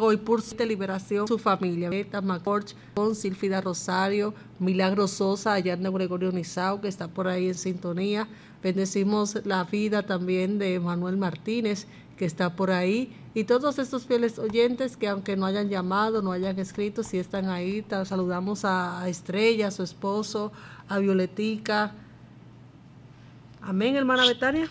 Santiago y por de liberación, su familia, Beta Macorch, con Silfida Rosario, Milagro Sosa, Ayarne Gregorio Nizao, que está por ahí en sintonía. Bendecimos la vida también de Manuel Martínez, que está por ahí, y todos estos fieles oyentes que aunque no hayan llamado, no hayan escrito, si están ahí. Saludamos a Estrella, a su esposo, a Violetica. Amén, hermana Betania.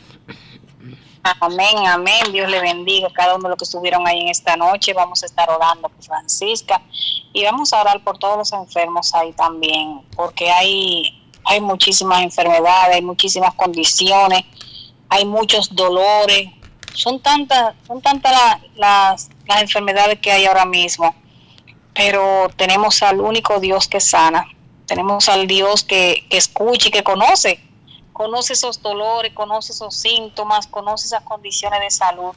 Amén, amén. Dios le bendiga a cada uno de los que estuvieron ahí en esta noche. Vamos a estar orando por Francisca y vamos a orar por todos los enfermos ahí también, porque hay muchísimas enfermedades, hay muchísimas condiciones, hay muchos dolores. Son tantas las enfermedades que hay ahora mismo, pero tenemos al único Dios que sana. Tenemos al Dios que escucha y que conoce esos dolores, conoce esos síntomas, conoce esas condiciones de salud.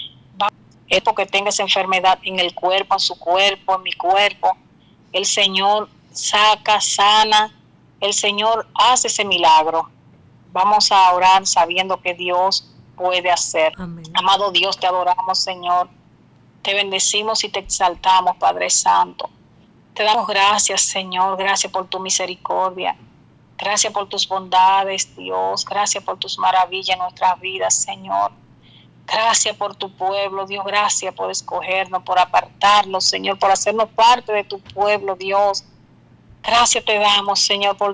Es porque tenga esa enfermedad en el cuerpo, en su cuerpo, en mi cuerpo. El Señor saca, sana, el Señor hace ese milagro. Vamos a orar sabiendo que Dios puede hacer. Amén. Amado Dios, te adoramos, Señor. Te bendecimos y te exaltamos, Padre Santo. Te damos gracias, Señor. Gracias por tu misericordia. Gracias por tus bondades, Dios. Gracias por tus maravillas en nuestras vidas, Señor. Gracias por tu pueblo, Dios. Gracias por escogernos, por apartarnos, Señor, por hacernos parte de tu pueblo, Dios. Gracias te damos, Señor, por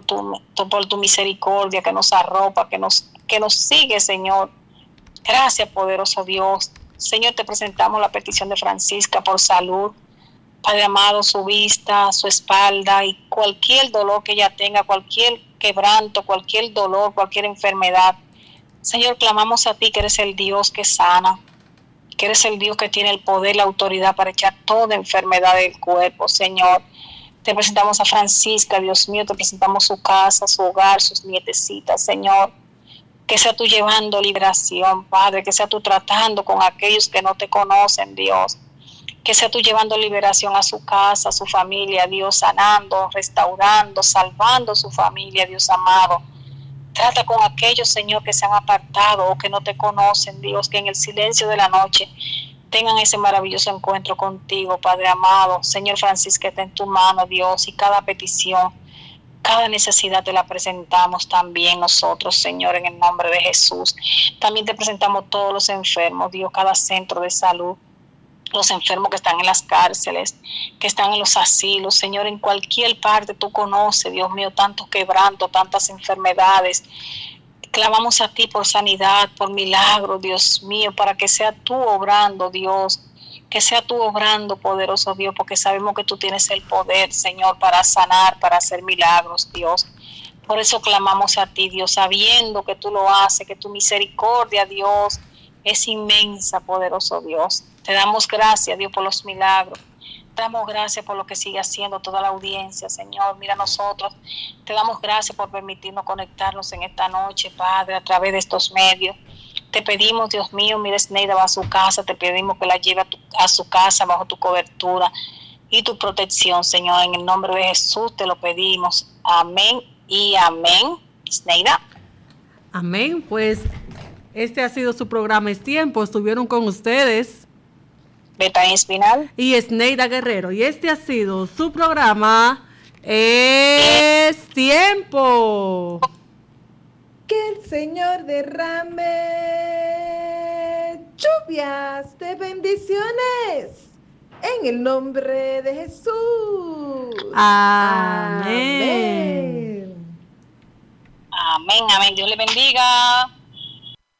tu misericordia que nos arropa, que nos sigue, Señor. Gracias, poderoso Dios. Señor, te presentamos la petición de Francisca por salud. Padre amado, su vista, su espalda y cualquier dolor que ella tenga, cualquier quebranto, cualquier dolor, cualquier enfermedad. Señor, clamamos a ti que eres el Dios que sana, que eres el Dios que tiene el poder y la autoridad para echar toda enfermedad del cuerpo, Señor. Te presentamos a Francisca, Dios mío, te presentamos su casa, su hogar, sus nietecitas, Señor. Que sea tú llevando liberación, Padre, que sea tú tratando con aquellos que no te conocen, Dios. Que sea tú llevando liberación a su casa, a su familia, Dios, sanando, restaurando, salvando su familia, Dios amado. Trata con aquellos, Señor, que se han apartado o que no te conocen, Dios, que en el silencio de la noche tengan ese maravilloso encuentro contigo, Padre amado. Señor Francisco, está en tu mano, Dios, y cada petición, cada necesidad te la presentamos también nosotros, Señor, en el nombre de Jesús. También te presentamos todos los enfermos, Dios, cada centro de salud, los enfermos que están en las cárceles, que están en los asilos, Señor, en cualquier parte tú conoces, Dios mío, tantos quebrantos, tantas enfermedades. Clamamos a ti por sanidad, por milagro, Dios mío, para que sea tú obrando, Dios, que sea tú obrando, poderoso Dios, porque sabemos que tú tienes el poder, Señor, para sanar, para hacer milagros, Dios. Por eso clamamos a ti, Dios, sabiendo que tú lo haces, que tu misericordia, Dios, es inmensa, poderoso Dios. Te damos gracias, Dios, por los milagros. Te damos gracias por lo que sigue haciendo toda la audiencia, Señor. Mira nosotros. Te damos gracias por permitirnos conectarnos en esta noche, Padre, a través de estos medios. Te pedimos, Dios mío, mira, Sneida va a su casa. Te pedimos que la lleve a su casa bajo tu cobertura y tu protección, Señor. En el nombre de Jesús te lo pedimos. Amén y amén. Sneida. Amén. Pues este ha sido su programa Es Tiempo. Estuvieron con ustedes Betania Espinal y Sneida Guerrero. Y este ha sido su programa Es Tiempo. Que el Señor derrame lluvias de bendiciones en el nombre de Jesús. Amén. Amén, amén. Dios le bendiga.